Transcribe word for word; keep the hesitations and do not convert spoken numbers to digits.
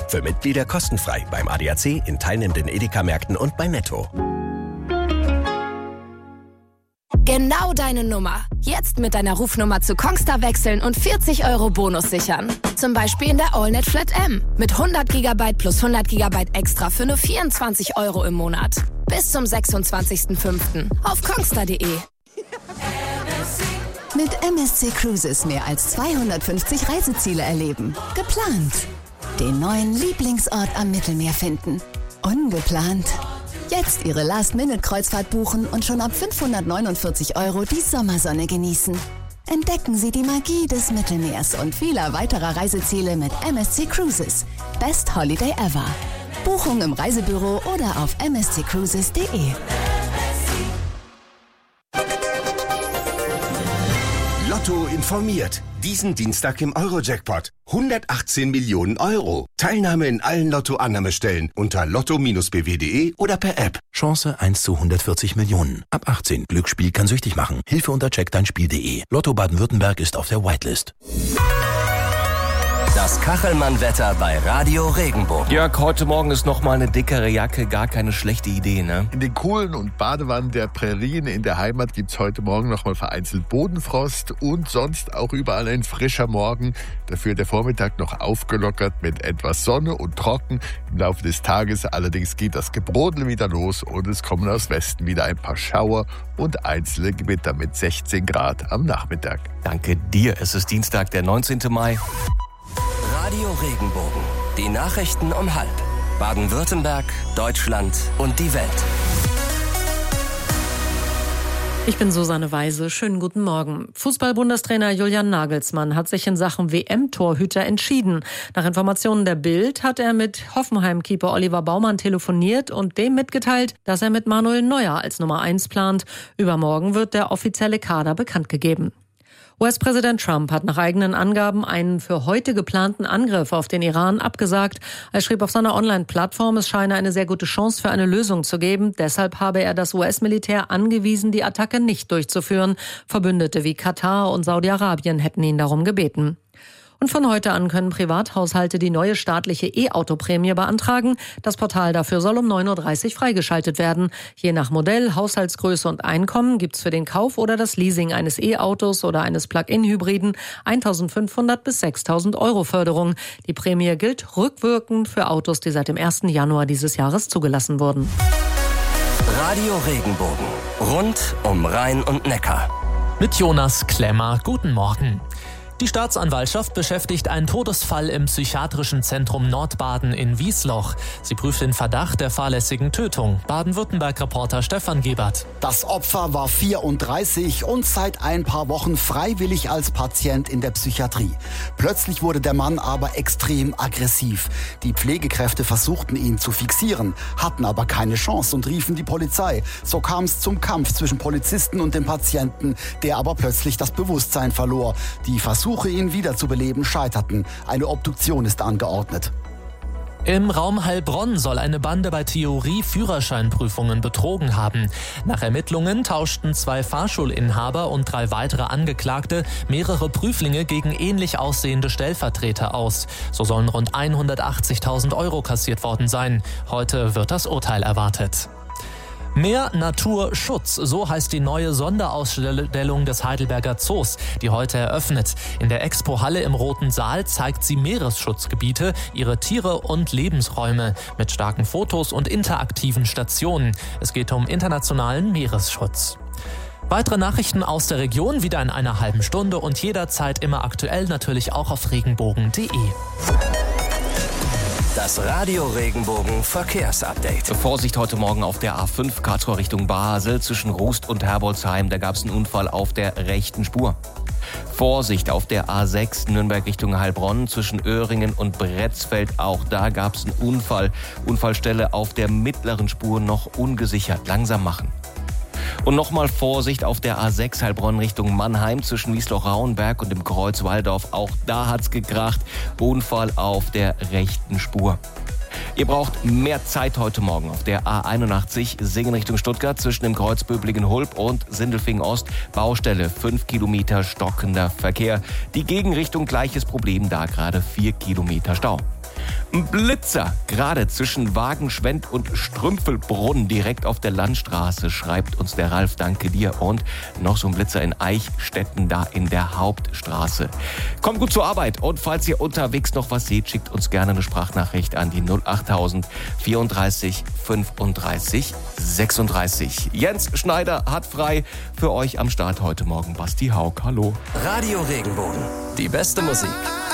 Für Mitglieder kostenfrei beim A D A C, in teilnehmenden Edeka-Märkten und bei Netto. Genau deine Nummer. Jetzt mit deiner Rufnummer zu Kongstar wechseln und vierzig Euro Bonus sichern. Zum Beispiel in der AllNet Flat M. Mit hundert Gigabyte plus hundert Gigabyte extra für nur vierundzwanzig Euro im Monat. Bis zum sechsundzwanzigsten fünften auf kongstar punkt de. Mit M S C Cruises mehr als zweihundertfünfzig Reiseziele erleben. Geplant. Den neuen Lieblingsort am Mittelmeer finden. Ungeplant. Jetzt Ihre Last-Minute-Kreuzfahrt buchen und schon ab fünfhundertneunundvierzig Euro die Sommersonne genießen. Entdecken Sie die Magie des Mittelmeers und vieler weiterer Reiseziele mit M S C Cruises. Best Holiday ever. Buchung im Reisebüro oder auf m s c cruises punkt de. Lotto informiert. Diesen Dienstag im Euro-Jackpot. hundertachtzehn Millionen Euro. Teilnahme in allen Lotto-Annahmestellen unter lotto Bindestrich b w punkt de oder per App. Chance eins zu hundertvierzig Millionen. Ab achtzehn. Glücksspiel kann süchtig machen. Hilfe unter check dein Spiel punkt de. Lotto Baden-Württemberg ist auf der Whitelist. Das Kachelmann-Wetter bei Radio Regenbogen. Jörg, heute Morgen ist noch mal eine dickere Jacke gar keine schlechte Idee, ne? In den Kuhlen und Badewannen der Prärien in der Heimat gibt's heute Morgen noch mal vereinzelt Bodenfrost und sonst auch überall ein frischer Morgen. Dafür der Vormittag noch aufgelockert mit etwas Sonne und trocken. Im Laufe des Tages allerdings geht das Gebrodel wieder los und es kommen aus Westen wieder ein paar Schauer und einzelne Gewitter mit sechzehn Grad am Nachmittag. Danke dir. Es ist Dienstag, der neunzehnten Mai. Radio Regenbogen. Die Nachrichten um halb. Baden-Württemberg, Deutschland und die Welt. Ich bin Susanne Weise. Schönen guten Morgen. Fußball-Bundestrainer Julian Nagelsmann hat sich in Sachen W M-Torhüter entschieden. Nach Informationen der Bild hat er mit Hoffenheim-Keeper Oliver Baumann telefoniert und dem mitgeteilt, dass er mit Manuel Neuer als Nummer eins plant. Übermorgen wird der offizielle Kader bekannt gegeben. U S-Präsident Trump hat nach eigenen Angaben einen für heute geplanten Angriff auf den Iran abgesagt. Er schrieb auf seiner Online-Plattform, es scheine eine sehr gute Chance für eine Lösung zu geben. Deshalb habe er das U S-Militär angewiesen, die Attacke nicht durchzuführen. Verbündete wie Katar und Saudi-Arabien hätten ihn darum gebeten. Und von heute an können Privathaushalte die neue staatliche E-Auto-Prämie beantragen. Das Portal dafür soll um neun Uhr dreißig freigeschaltet werden. Je nach Modell, Haushaltsgröße und Einkommen gibt's für den Kauf oder das Leasing eines E-Autos oder eines Plug-in-Hybriden eintausendfünfhundert bis sechstausend Euro Förderung. Die Prämie gilt rückwirkend für Autos, die seit dem ersten Januar dieses Jahres zugelassen wurden. Radio Regenbogen. Rund um Rhein und Neckar. Mit Jonas Klemmer. Guten Morgen. Die Staatsanwaltschaft beschäftigt einen Todesfall im psychiatrischen Zentrum Nordbaden in Wiesloch. Sie prüft den Verdacht der fahrlässigen Tötung. Baden-Württemberg-Reporter Stefan Gebert. Das Opfer war vierunddreißig und seit ein paar Wochen freiwillig als Patient in der Psychiatrie. Plötzlich wurde der Mann aber extrem aggressiv. Die Pflegekräfte versuchten ihn zu fixieren, hatten aber keine Chance und riefen die Polizei. So kam es zum Kampf zwischen Polizisten und dem Patienten, der aber plötzlich das Bewusstsein verlor. Die Versuche, ihn wiederzubeleben, scheiterten. Eine Obduktion ist angeordnet. Im Raum Heilbronn soll eine Bande bei Theorie-Führerscheinprüfungen betrogen haben. Nach Ermittlungen tauschten zwei Fahrschulinhaber und drei weitere Angeklagte mehrere Prüflinge gegen ähnlich aussehende Stellvertreter aus. So sollen rund hundertachtzigtausend Euro kassiert worden sein. Heute wird das Urteil erwartet. Mehr Naturschutz, so heißt die neue Sonderausstellung des Heidelberger Zoos, die heute eröffnet. In der Expo-Halle im Roten Saal zeigt sie Meeresschutzgebiete, ihre Tiere und Lebensräume mit starken Fotos und interaktiven Stationen. Es geht um internationalen Meeresschutz. Weitere Nachrichten aus der Region wieder in einer halben Stunde und jederzeit immer aktuell natürlich auch auf regenbogen punkt de. Das Radio Regenbogen Verkehrsupdate. Vorsicht heute Morgen auf der A fünf Karlsruhe Richtung Basel zwischen Rust und Herbolzheim. Da gab es einen Unfall auf der rechten Spur. Vorsicht auf der A sechs Nürnberg Richtung Heilbronn zwischen Öhringen und Bretzfeld. Auch da gab es einen Unfall. Unfallstelle auf der mittleren Spur noch ungesichert. Langsam machen. Und nochmal Vorsicht auf der A sechs Heilbronn Richtung Mannheim zwischen Wiesloch-Rauenberg und dem Kreuz Walldorf. Auch da hat's gekracht. Unfall auf der rechten Spur. Ihr braucht mehr Zeit heute Morgen auf der A einundachtzig Singen Richtung Stuttgart zwischen dem Kreuz Böblingen-Hulb und Sindelfingen-Ost. Baustelle, fünf Kilometer stockender Verkehr. Die Gegenrichtung gleiches Problem, da gerade vier Kilometer Stau. Ein Blitzer, gerade zwischen Wagenschwendt und Strümpfelbrunn, direkt auf der Landstraße, schreibt uns der Ralf, danke dir. Und noch so ein Blitzer in Eichstätten, da in der Hauptstraße. Kommt gut zur Arbeit und falls ihr unterwegs noch was seht, schickt uns gerne eine Sprachnachricht an die null achttausend vierunddreißig fünfunddreißig sechsunddreißig. Jens Schneider hat frei. Für euch am Start heute Morgen Basti Haug. Hallo. Radio Regenbogen. Die beste Musik.